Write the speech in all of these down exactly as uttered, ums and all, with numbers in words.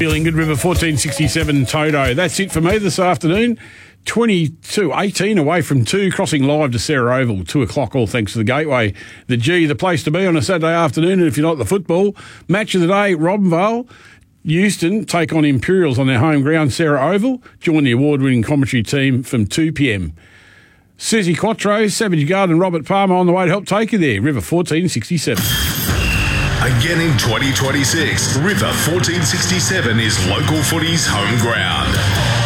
Feeling good, River fourteen sixty-seven Toto. That's it for me this afternoon. twenty-two eighteen away from two, crossing live to Sarah Oval, two o'clock, all thanks to the Gateway. The G, the place to be on a Saturday afternoon, and if you're not the football, match of the day, Robinvale, Euston take on Imperials on their home ground, Sarah Oval. Join the award-winning commentary team from two p.m. Susie Quattro, Savage Garden, Robert Palmer on the way to help take you there. River fourteen sixty-seven. Again in twenty twenty-six, River fourteen sixty-seven is local footy's home ground.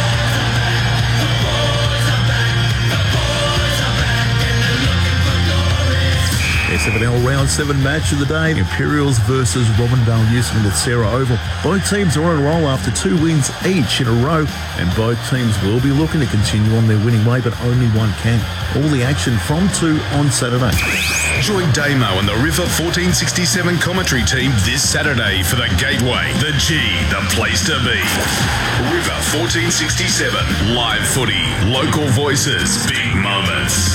S F N L Round seven match of the day, Imperials versus Robinvale Euston at Sarah Oval. Both teams are on a roll after two wins each in a row, and both teams will be looking to continue on their winning way, but only one can. All the action from two on Saturday. Join Damo and the River fourteen sixty-seven commentary team this Saturday for the Gateway, the G, the place to be. River fourteen sixty-seven, live footy, local voices, big moments.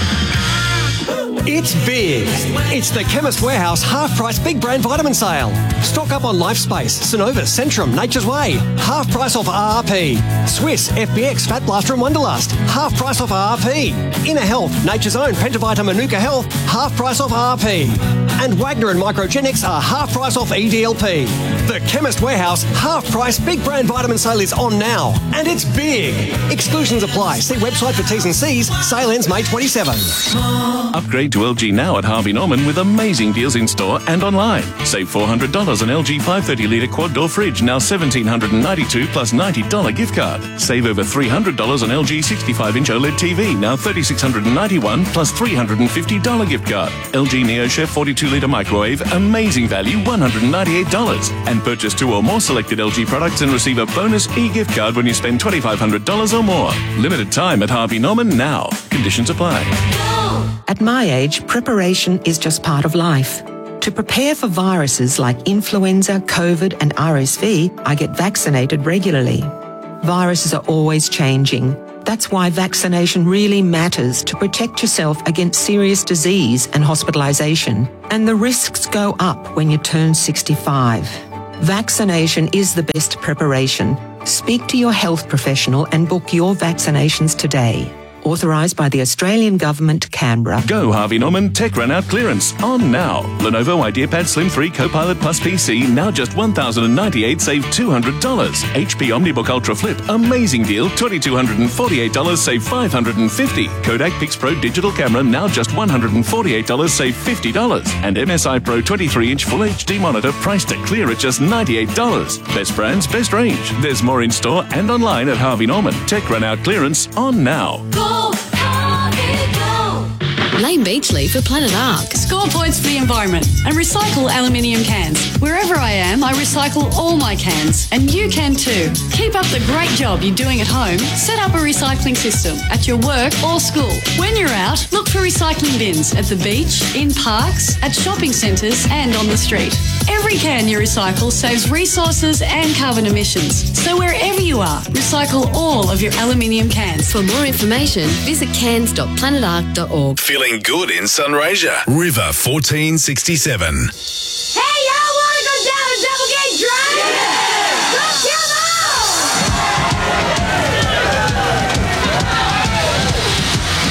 It's big. It's the Chemist Warehouse half-price big brand vitamin sale. Stock up on Lifespace, Synovus, Centrum, Nature's Way. Half price off R R P. Swiss, F B X, Fat Blaster and Wonderlust. Half price off R R P. Inner Health, Nature's Own, Pentavita, Manuka Health. Half price off R R P. And Wagner and Microgenics are half price off E D L P. The Chemist Warehouse half-price big brand vitamin sale is on now. And it's big. Exclusions apply. See website for T's and C's. Sale ends May twenty-seventh. Upgrade to L G now at Harvey Norman with amazing deals in store and online. Save four hundred dollars on L G five hundred thirty litre quad door fridge, now one thousand seven hundred ninety-two dollars plus ninety dollars gift card. Save over three hundred dollars on L G sixty-five inch OLED T V, now three thousand six hundred ninety-one dollars plus three hundred fifty dollars gift card. L G NeoChef forty-two litre microwave, amazing value, one hundred ninety-eight dollars. And purchase two or more selected L G products and receive a bonus e-gift card when you spend two thousand five hundred dollars or more. Limited time at Harvey Norman now. Conditions apply. At my age, preparation is just part of life. To prepare for viruses like influenza, COVID and R S V, I get vaccinated regularly. Viruses are always changing. That's why vaccination really matters to protect yourself against serious disease and hospitalisation. And the risks go up when you turn sixty-five. Vaccination is the best preparation. Speak to your health professional and book your vaccinations today. Authorised by the Australian Government, Canberra. Go Harvey Norman Tech Run Out Clearance on now. Lenovo IdeaPad Slim three Copilot Plus P C, now just one thousand ninety-eight dollars, save two hundred dollars. H P OmniBook Ultra Flip, amazing deal, two thousand two hundred forty-eight dollars, save five hundred fifty dollars. Kodak PixPro Digital Camera, now just one hundred forty-eight dollars, save fifty dollars. And M S I Pro twenty-three inch Full H D monitor, priced to clear at just ninety-eight dollars. Best brands, best range. There's more in store and online at Harvey Norman. Tech Run Out Clearance on now. Lane Beachley for Planet Ark. Score points for the environment and recycle aluminium cans. Wherever I am, I recycle all my cans. And you can too. Keep up the great job you're doing at home. Set up a recycling system at your work or school. When you're out, look for recycling bins at the beach, in parks, at shopping centres and on the street. Every can you recycle saves resources and carbon emissions. So wherever you are, recycle all of your aluminium cans. For more information, visit cans dot planet ark dot org. Feeling good in Sunraysia. River fourteen sixty-seven. Hey, y'all want to go down a double gate drive? Yeah! Let's go!